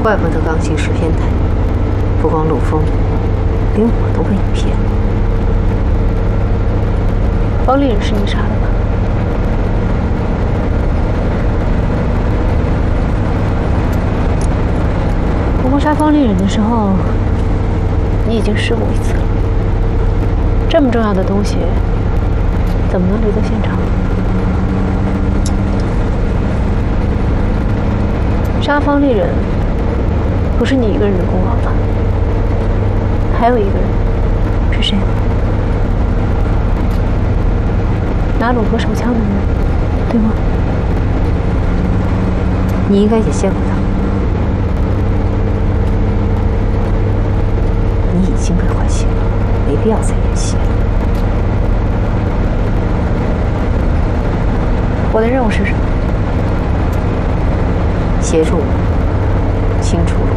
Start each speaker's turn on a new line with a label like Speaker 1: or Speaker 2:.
Speaker 1: 怪不得刚行10偏袒，不光陆枫，连我都被你骗。
Speaker 2: 方丽人是你杀的吧？不过杀方丽人的时候，你已经试过1次了。这么重要的东西，怎么能留在现场？杀方丽人不是你一个人的功劳吧？还有一个人是谁？拿鲁河手枪的人，对吗？
Speaker 1: 你应该也见过他。你已经被唤醒了，没必要再演戏了。
Speaker 2: 我的任务是什么？
Speaker 1: 协助我清除